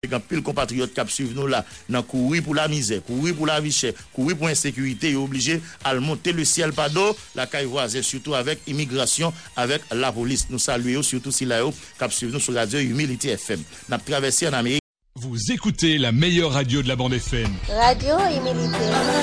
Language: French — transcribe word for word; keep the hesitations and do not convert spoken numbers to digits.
Quand pile compatriotes qui suivent nous là, dans courir pour la misère, courir pour la vie chère, courir pour l'insécurité, ils sont obligés à monter le ciel pas d'eau, la caille voisine, surtout avec immigration, avec la police. Nous saluons surtout si là, qui suivent nous sur Radio Humilité F M. Nous avons traversé en Amérique. Vous écoutez la meilleure radio de la bande F M. Radio Humilité.